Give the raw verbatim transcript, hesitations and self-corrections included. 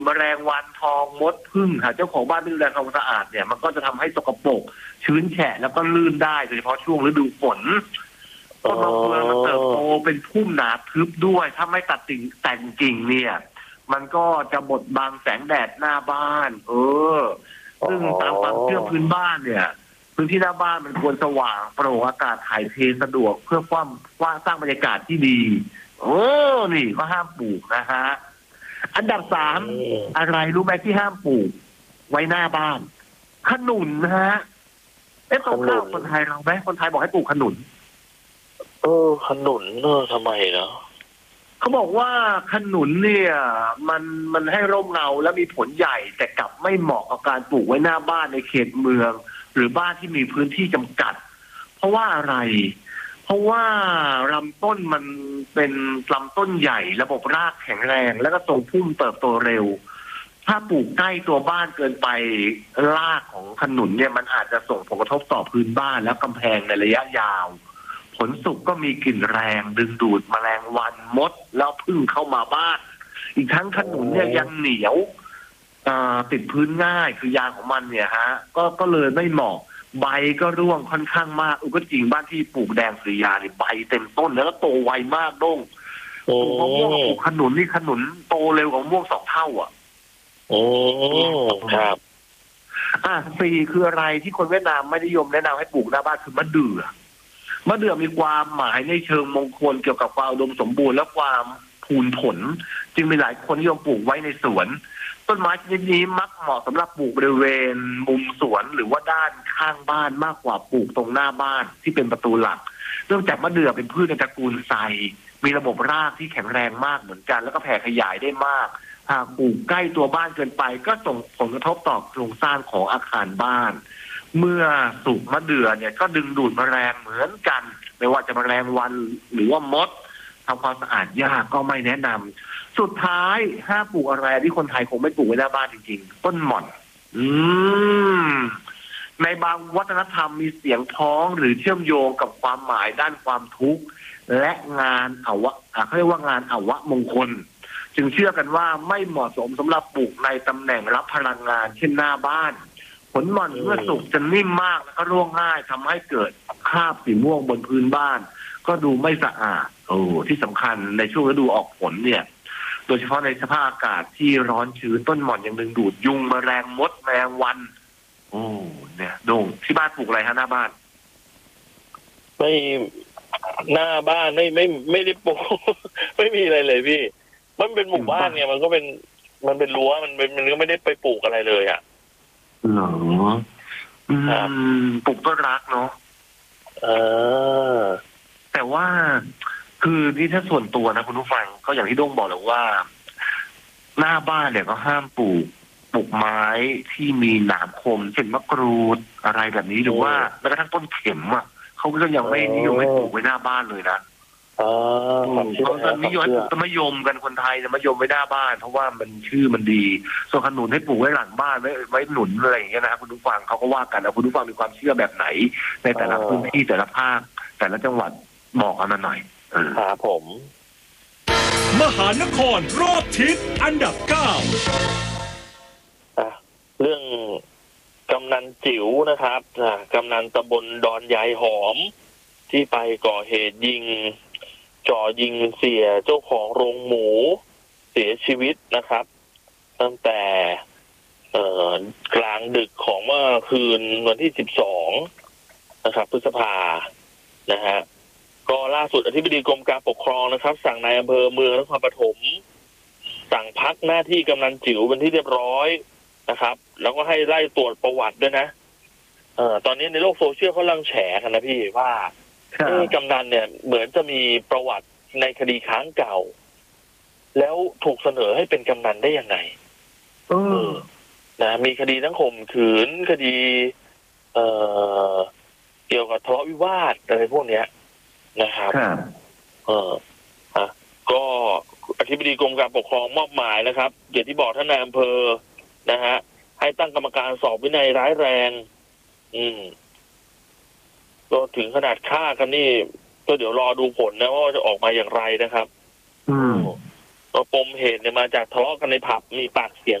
แมลงวันทองมดผึ้งหากเจ้าของบ้านไม่ดูแลความสะอาดเนี่ยมันก็จะทำให้สกปรกชื้นแฉะแล้วก็ลื่นได้โดยเฉพาะช่วงฤดูฝนต้นมะเฟืองมันเติบโตเป็นพุ่มหนาทึบด้วยถ้าไม่ตัดกิ่งแต่งกิ่งเนี่ยมันก็จะบดบังแสงแดดหน้าบ้านเออซึ่งตามความเชื่อพื้นบ้านเนี่ยพื้นที่หน้าบ้านมันควรสว่างโปร่งอากาศถ่ายเทสะดวกเพื่อความว่าสร้างบรรยากาศที่ดีโอ้นี่ก็ห้ามปลูกนะฮะอันดับสามอะไรรู้ไหมที่ห้ามปลูกไว้หน้าบ้านขนุนนะฮะเอ๊ะตรงข้าวคนไทยเราไหมคนไทยบอกให้ปลูกขนุนเออขนุนเออทำไมเนาะเขาบอกว่าขนุนเนี่ยมันมันให้ร่มเงาและมีผลใหญ่แต่กลับไม่เหมาะกับการปลูกไว้หน้าบ้านในเขตเมืองหรือบ้านที่มีพื้นที่จำกัดเพราะว่าอะไรเพราะว่าลำต้นมันเป็นลำต้นใหญ่ระบบรากแข็งแรงแล้วก็ทรงพุ่มเติบโตเร็วถ้าปลูกใกล้ตัวบ้านเกินไปรากของขนุนเนี่ยมันอาจจะส่งผลกระทบต่อพื้นบ้านและกำแพงในระยะยาวผลสุกก็มีกลิ่นแรงดึงดูดแมลงวันมดแล้วพึ่งเข้ามาบ้านอีกทั้งขนุนเนี่ยยังเหนียวติดพื้นง่ายคือยางของมันเนี่ยฮะก็ก็เลยไม่เหมาะใบก็ร่วงค่อนข้างมากอุก็จริงบ้านที่ปลูกแดงสุริยาเนี่ยใบเต็มต้นแล้วก็โตไวมากด้งปลูกมะม่วงกับปลูกขนุนนี่ขนุนโตเร็วกว่ามะม่วงสองเท่าอ่ะโอ้ครับอ่ะสี่คืออะไรที่คนเวียดนามไม่นิยมแนะนำให้ปลูกหน้าบ้านคือมะเดื่อมะเดื่อมีความหมายในเชิงมงคลเกี่ยวกับความอุดมสมบูรณ์และความพูนผลจึงมีหลายคนนิยมปลูกไว้ในสวนต้นไม้ชนิดนี้มักเหมาะสำหรับปลูกบริเวณมุมสวนหรือว่าด้านข้างบ้านมากกว่าปลูกตรงหน้าบ้านที่เป็นประตูหลักเนื่องจากมะเดื่อเป็นพืชในตระกูลไทรมีระบบรากที่แข็งแรงมากเหมือนกันแล้วก็แผ่ขยายได้มากหากปลูกใกล้ตัวบ้านเกินไปก็ส่งผลกระทบต่อโครงสร้างของอาคารบ้านเมื่อสุกมะเดื่อเนี่ยก็ดึงดูดแมลงเหมือนกันไม่ว่าจะแมลงวันหรือว่ามดทำความสะอาดยากก็ไม่แนะนำสุดท้ายห้ามปลูกอะไรที่คนไทยคงไม่ปลูกไว้หน้าบ้านจริงๆต้นหม่อนอืมในบางวัฒนธรรมมีเสียงพ้องหรือเชื่อมโยงกับความหมายด้านความทุกข์และงานอวะเขาเรียกว่างานอวะมงคลจึงเชื่อกันว่าไม่เหมาะสมสำหรับปลูกในตำแหน่งรับพลังงานเช่นหน้าบ้านผลหม่อนเมื่อสุกจะนิ่มมากแล้วก็ร่วงง่ายทำให้เกิดคราบสีม่วงบนพื้นบ้านก็ดูไม่สะอาดโอ้ที่สำคัญในช่วงฤดูออกผลเนี่ยโดยเฉพาะในสภาพอากาศที่ร้อนชื้นต้นหม่อนยังดึงดูดยุงแมลงมดแมลงวันโอ้เนี่ยโด่งที่บ้านปลูกอะไรฮะหน้าบ้านไม่หน้าบ้านไม่ไม่ไม่ได้ปลูก ไม่มีอะไรเลยพี่มันเป็นหมู่บ้านเนี่ยมันก็เป็นมันเป็นรั้วมันเป็นมันก็ไม่ได้ไปปลูกอะไรเลยอ่ะเหรออืมปลูกต้นรักเนาะเออแต่ว่าคือนี่ถ้าส่วนตัวนะคุณผู้ฟังก็อย่างที่ด้งบอกเลยว่าหน้าบ้านเนี่ยก็ห้ามปลูกปลูกไม้ที่มีหนามคมเช่นมะกรูดอะไรแบบนี้หรือว่าแม้กระทั่งต้นเข็มอ่ะเขาก็ยังไม่นิยมให้ปลูกไว้หน้าบ้านเลยนะเขาจะนิยมให้ปลูกต้นมะยมกันคนไทยจะมะยมไว้หน้าบ้านเพราะว่ามันชื่อมันดีส่วนขนุนให้ปลูกไว้หลังบ้านไว้ไว้หนุนอะไรอย่างเงี้ยนะครับคุณผู้ฟังเขาก็ว่ากันนะคุณผู้ฟังมีความเชื่อแบบไหนในแต่ละพื้นที่แต่ละภาคแต่ละจังหวัดบอกกันมาหน่อยครับผมมหานครรอบทิศอันดับเก้าเรื่องกำนันจิ๋วนะครับกำนันตำบลดอนยายหอมที่ไปก่อเหตุยิงจ่อยิงเสียเจ้าของโรงหมูเสียชีวิตนะครับตั้งแต่กลางดึกของเมื่อคืนวันที่สิบสองนะครับพฤษภานะฮะก็ล่าสุดอธิบดีกรมการปกครองนะครับสั่งนายอำเภอเมืองนครปฐมสั่งพักหน้าที่กำนันจิ๋วเป็นที่เรียบร้อยนะครับแล้วก็ให้ไล่ตรวจประวัติด้วยนะเอ่อตอนนี้ในโลกโซเชียลเขากำลังแฉกันนะพี่ว่ากำนันเนี่ยเหมือนจะมีประวัติในคดีค้างเก่าแล้วถูกเสนอให้เป็นกำนันได้ยังไงเออนะมีคดีทั้งข่มขืนคดีเอ่อเกี่ยวกับทะเลาะวิวาทอะไรพวกเนี้ยนะครับเอออ่ะก็อธิบดีกรมการปกครองมอบหมายนะครับอย่างที่บอกท่านนายอำเภอนะฮะให้ตั้งกรรมการสอบวินัยร้ายแรงอืมก็ถึงขนาดฆ่ากันนี่ก็เดี๋ยวรอดูผลนะว่าจะออกมาอย่างไรนะครับอืมปมเหตุเนี่ยมาจากทะเลาะกันในผับมีปากเสียง